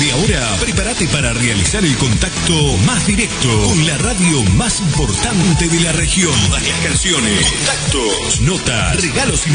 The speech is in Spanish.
de ahora, prepárate para realizar el contacto más directo con la radio más importante de la región. Todas las canciones, contactos, notas, regalos y